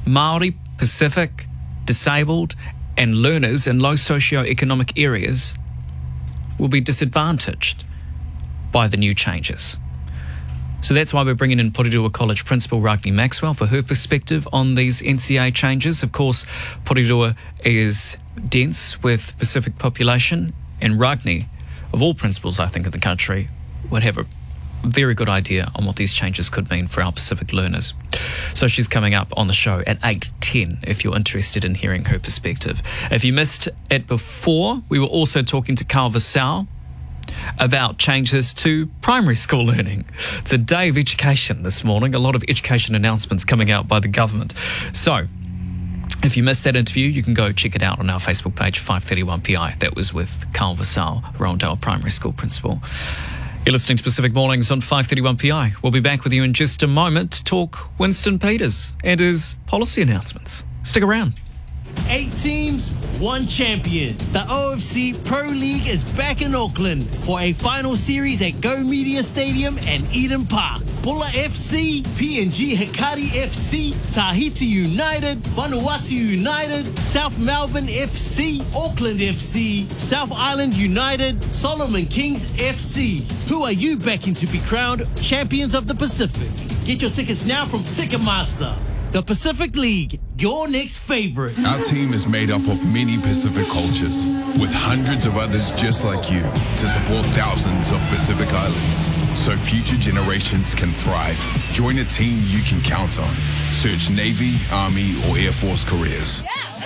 Māori, Pacific, disabled and learners in low socio-economic areas will be disadvantaged by the new changes. So that's why we're bringing in Porirua College Principal Ragni Maxwell for her perspective on these NCA changes. Of course, Porirua is dense with Pacific population, and Ragni, of all principals I think in the country, would have a very good idea on what these changes could mean for our Pacific learners. So she's coming up on the show at 8:10 if you're interested in hearing her perspective. If you missed it before, we were also talking to Carl Vasau about changes to primary school learning. It's a day of education this morning, a lot of education announcements coming out by the government. So if you missed that interview, you can go check it out on our Facebook page, 531PI. That was with Carl Vasau, Roundale Primary School Principal. You're listening to Pacific Mornings on 531PI. We'll be back with you in just a moment to talk Winston Peters and his policy announcements. Stick around. 8 teams, 1 champion. The OFC Pro League is back in Auckland for a final series at Go Media Stadium and Eden Park. Bulla FC, PNG Hikari FC, Tahiti United, Vanuatu United, South Melbourne FC, Auckland FC, South Island United, Solomon Kings FC. Who are you backing to be crowned champions of the Pacific? Get your tickets now from Ticketmaster. The Pacific League, your next favorite. Our team is made up of many Pacific cultures, with hundreds of others just like you, to support thousands of Pacific Islands, so future generations can thrive. Join a team you can count on. Search Navy, Army, or Air Force careers.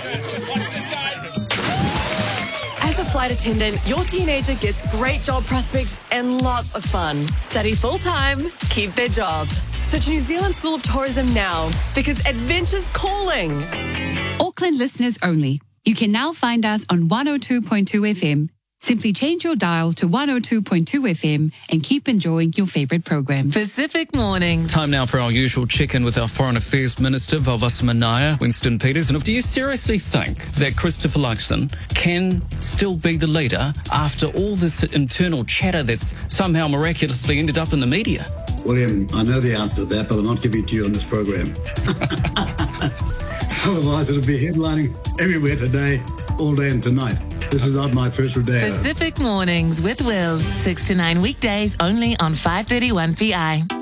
As a flight attendant, your teenager gets great job prospects and lots of fun. Study full-time, keep their job. Search New Zealand School of Tourism now, because adventure's calling. Auckland listeners only. You can now find us on 102.2 FM. Simply change your dial to 102.2 FM and keep enjoying your favourite program. Pacific Mornings. Time now for our usual check-in with our Foreign Affairs Minister, Valvasa Manaya, Winston Peters. And do you seriously think that Christopher Luxon can still be the leader after all this internal chatter that's somehow miraculously ended up in the media? William, I know the answer to that, but I'm not giving it to you on this program. Otherwise, it'll be headlining everywhere today, all day and tonight. This is not my first rodeo. Pacific Mornings with Will, 6 to 9 weekdays only on 531 PI.